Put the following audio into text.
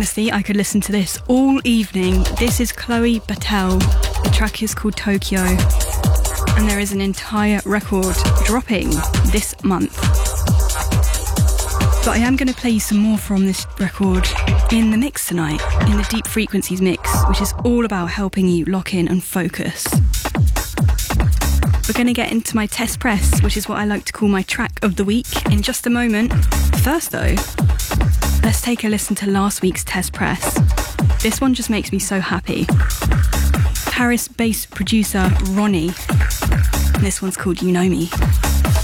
Honestly, I could listen to this all evening. This is Chloe Battelle. The track is called Tokyo. And there is an entire record dropping this month. But I am going to play you some more from this record in the mix tonight, in the Deep Frequencies mix, which is all about helping you lock in and focus. We're going to get into my test press, which is what I like to call my track of the week, in just a moment. First though, let's take a listen to last week's test press. This one just makes me so happy. Paris-based producer Ronnie. And this one's called You Know Me.